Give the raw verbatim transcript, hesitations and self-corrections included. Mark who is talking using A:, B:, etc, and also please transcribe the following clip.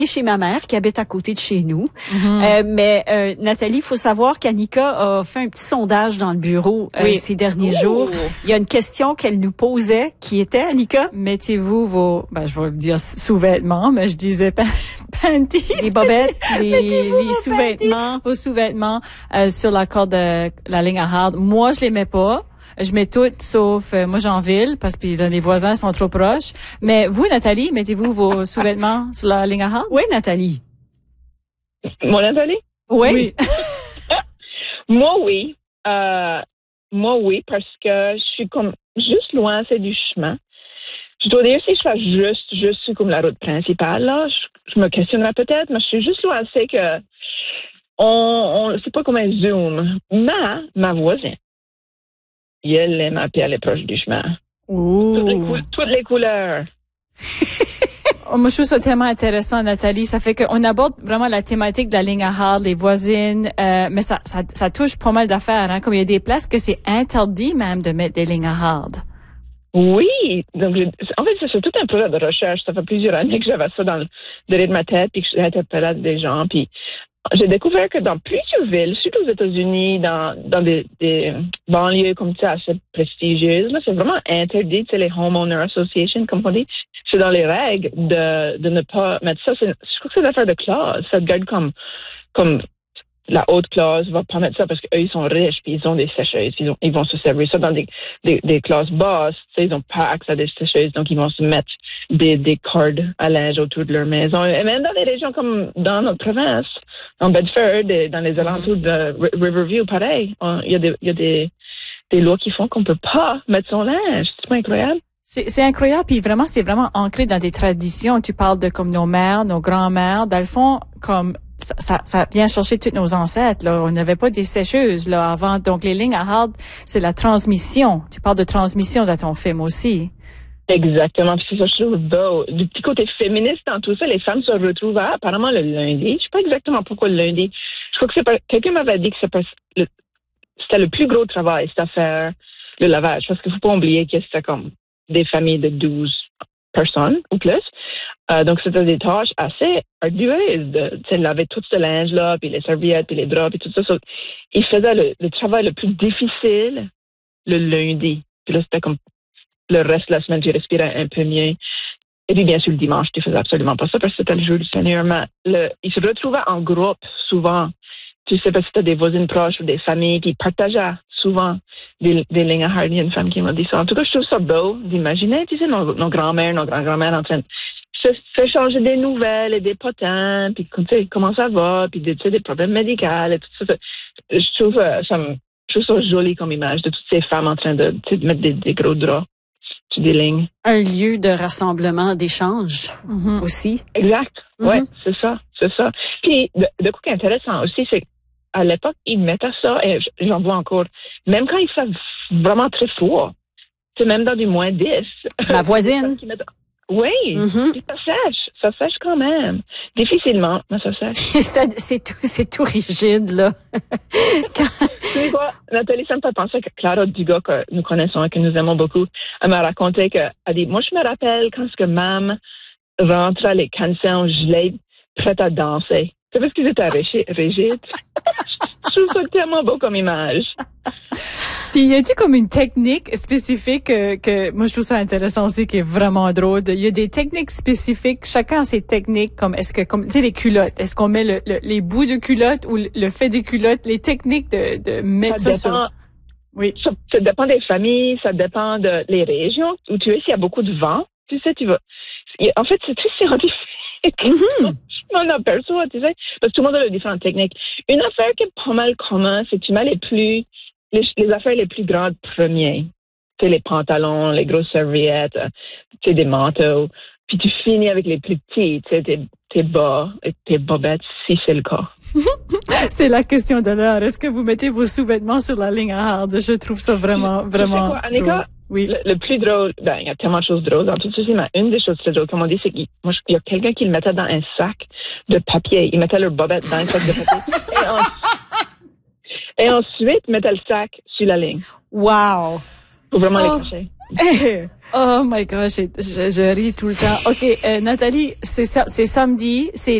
A: chez ma mère qui habite à côté de chez nous. Mm-hmm. Euh, mais euh, Nathalie, il faut savoir qu'Annika a fait un petit sondage dans le bureau euh, oui. ces derniers Ouh. jours. Il y a une question qu'elle nous posait qui était, Annika?
B: Mettez-vous vos, ben je vais dire sous-vêtements, mais je disais panties.
A: Les bobettes, les, les sous-vêtements.
B: Vos sous-vêtements euh, sur la corde de la ligne à hard. Moi, je les mets pas. Je mets toutes sauf euh, moi j'en ville parce que les voisins sont trop proches. Mais vous, Nathalie, mettez-vous vos sous-vêtements sur la ligne à hard?
A: Oui, Nathalie.
C: Moi, Nathalie?
A: Oui. oui.
C: moi, oui. Euh, moi, oui, parce que je suis comme juste loin, c'est du chemin. Je dois dire, si je fais juste, juste sur comme la route principale, là, je, je me questionnerais peut-être, mais je suis juste loin, c'est que on, on sait pas comment elle zoom. Mais ma voisine, elle aime, puis elle est proche du chemin.
B: Ouh.
C: Toutes les, cou- toutes les couleurs.
B: Oh, moi, je trouve ça tellement intéressant, Nathalie. Ça fait qu'on aborde vraiment la thématique de la ligne à hard, les voisines, euh, mais ça, ça, ça touche pas mal d'affaires, hein. Comme il y a des places que c'est interdit même de mettre des lignes à hard.
C: Oui. Donc, en fait, c'est tout un projet de recherche. Ça fait plusieurs années que j'avais ça dans le derrière de ma tête, puis que j'interpellais des gens, puis j'ai découvert que dans plusieurs villes, surtout aux États-Unis, dans, dans des, des banlieues comme ça assez prestigieuses, là, c'est vraiment interdit. C'est les Homeowner Association, comme on dit. C'est dans les règles de, de ne pas mettre ça. C'est, je crois que c'est l'affaire de clause. Ça te garde comme, comme la haute classe va pas mettre ça parce qu'eux, ils sont riches puis ils ont des sécheuses. Ils, ont, ils vont se servir ça dans des, des, des classes basses. Tu sais, ils n'ont pas accès à des sécheuses, donc ils vont se mettre des, des cordes à linge autour de leur maison. Et même dans des régions comme dans notre province, en Bedford, et dans les alentours de Riverview, pareil. Il y a des, il y a des, des lois qui font qu'on peut pas mettre son linge. C'est pas incroyable?
B: C'est, c'est incroyable, puis vraiment, c'est vraiment ancré dans des traditions. Tu parles de comme nos mères, nos grands-mères. Dans le fond, comme ça, ça, ça vient chercher tous nos ancêtres. Là, on n'avait pas des sécheuses là avant. Donc les lignes à hard, c'est la transmission. Tu parles de transmission dans ton film aussi.
C: Exactement, puis c'est ça, je trouve beau. Du petit côté féministe dans tout ça, les femmes se retrouvent à, apparemment le lundi. Je sais pas exactement pourquoi le lundi. Je crois que c'est pas, quelqu'un m'avait dit que c'est pas, le, c'était le plus gros travail, cette affaire, le lavage. Parce qu'il faut pas oublier que c'était comme des familles de douze personnes ou plus. Euh, donc, c'était des tâches assez ardueuses de, de laver tout ce linge-là, puis les serviettes, puis les draps, puis tout ça. So, ils faisaient le, le travail le plus difficile le lundi. Puis là, c'était comme le reste de la semaine, tu respirais un peu mieux. Et puis, bien sûr, le dimanche, tu faisais absolument pas ça parce que c'était le jour du Seigneur. Mais le, ils se retrouvaient en groupe, souvent. Tu sais, parce que c'était des voisines proches ou des familles, puis ils partageaient souvent des, des lignes à hard. Il y a une femme qui m'a dit ça. En tout cas, je trouve ça beau d'imaginer, tu sais, nos, nos grands-mères, nos grands-grands-mères en train de se faire changer des nouvelles et des potins, puis tu sais, comment ça va, puis tu sais, des problèmes médicaux et tout ça. Je trouve, ça me, je trouve ça joli comme image de toutes ces femmes en train de, tu sais, de mettre des, des gros draps sur des lignes.
A: Un lieu de rassemblement, d'échange mm-hmm. aussi.
C: Exact. Mm-hmm. Ouais, c'est ça, c'est ça. Puis, de, de quoi qui est intéressant aussi, c'est qu'à l'époque, ils mettaient ça, et j'en vois encore, même quand il fait vraiment très froid, tu sais, même dans du moins dix.
A: Ma voisine.
C: Oui, mm-hmm. Puis ça sèche, ça sèche quand même. Difficilement, mais ça sèche.
A: c'est, c'est, tout, c'est tout rigide, là.
C: Quand... Tu sais quoi, Nathalie, ça me fait penser que Clara Dugas, que nous connaissons et que nous aimons beaucoup, elle m'a raconté qu'elle a dit, moi, je me rappelle quand ce que Mam rentrait les cançons gelées, prête à danser. C'est parce qu'ils étaient rigides. Je trouve ça tellement beau comme image.
B: Puis, y a-t-il comme une technique spécifique que, que moi je trouve ça intéressant aussi, qui est vraiment drôle. Il y a des techniques spécifiques. Chacun a ses techniques, comme est-ce que, comme tu sais, les culottes. Est-ce qu'on met le, le, les bouts de culottes ou le fait des culottes, les techniques de, de mettre ça, ça
C: dépend,
B: sur. Oui.
C: Ça, ça dépend des familles, ça dépend de les régions où tu es. S'il y a beaucoup de vent, tu sais, tu vas. En fait, c'est très scientifique. Mm-hmm. On aperçoit, tu sais, parce que tout le monde a différentes techniques. Une affaire qui est pas mal commune, c'est que tu mets les plus Les, les affaires les plus grandes premiers. Tu sais, les pantalons, les grosses serviettes, tu sais, des manteaux. Puis tu finis avec les plus petits, tu sais, tes, tes bas et tes bobettes, si c'est le cas.
B: C'est la question de l'heure. Est-ce que vous mettez vos sous-vêtements sur la ligne à hard? Je trouve ça vraiment, vraiment.
C: Tu sais quoi, Annika? Oui. Le, le plus drôle, ben, il y a tellement de choses drôles dans tout ceci, mais une des choses très drôles, comme on dit, c'est qu'il moi, il y a quelqu'un qui le mettait dans un sac de papier. Il mettait leur bobette dans un sac de papier. et, en, et ensuite, mettait le sac sur la ligne.
A: Wow!
C: Faut vraiment
B: oh.
C: les cacher.
B: Oh my gosh, je, je, je ris tout le temps. OK, euh, Nathalie, c'est ça, c'est samedi, c'est